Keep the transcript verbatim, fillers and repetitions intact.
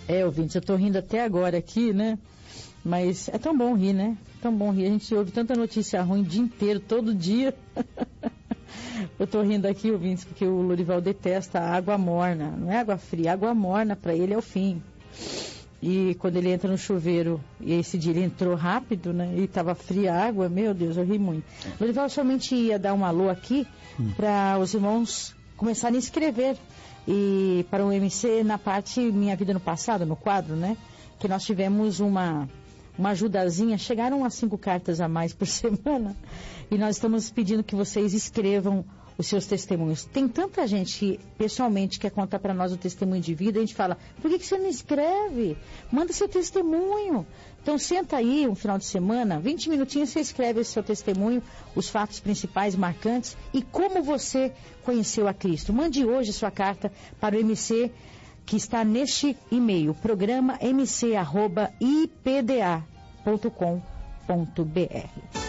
É, ouvintes, eu tô rindo até agora aqui, né? Mas é tão bom rir, né? Tão bom rir. A gente ouve tanta notícia ruim o dia inteiro, todo dia. Eu tô rindo aqui, ouvintes, porque o Lorival detesta a água morna. Não é água fria, água morna pra ele é o fim. E quando ele entra no chuveiro, e esse dia ele entrou rápido, né? E tava fria a água, meu Deus, eu ri muito. Lorival somente ia dar um alô aqui hum. para os irmãos começarem a escrever. E para o M C na parte Minha Vida no Passado, no quadro, né? Que nós tivemos uma, uma ajudazinha, chegaram a cinco cartas a mais por semana. E nós estamos pedindo que vocês escrevam os seus testemunhos. Tem tanta gente que pessoalmente quer contar para nós o testemunho de vida, a gente fala, por que, que você não escreve? Manda seu testemunho. Então senta aí um final de semana, vinte minutinhos, você escreve esse seu testemunho, os fatos principais, marcantes e como você conheceu a Cristo. Mande hoje sua carta para o M C que está neste e-mail, programa m c arroba i p d a ponto com ponto b r.